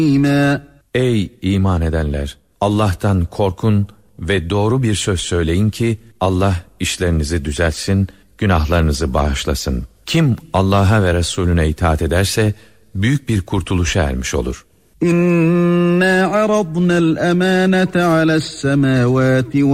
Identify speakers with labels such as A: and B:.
A: Ey iman edenler! Allah'tan korkun ve doğru bir söz söyleyin ki Allah işlerinizi düzeltsin, günahlarınızı bağışlasın. Kim Allah'a ve Resulüne itaat ederse büyük bir kurtuluşa ermiş olur.
B: İnna aradna'l emanete ale's semavati